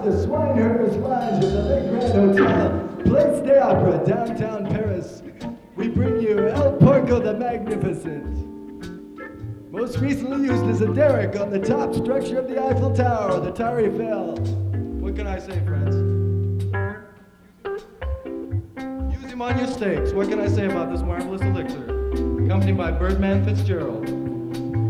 atop the Swineherders Lounge of the Le Grand Hotel, Place de Opera, downtown Paris, we bring you El Porco the Magnificent. Most recently used as a derrick on the top structure of the Eiffel Tower, the Tower Eiffel. What can I say, friends? Use him on your steaks. What can I say about this marvelous elixir? Accompanied by Birdman Fitzgerald.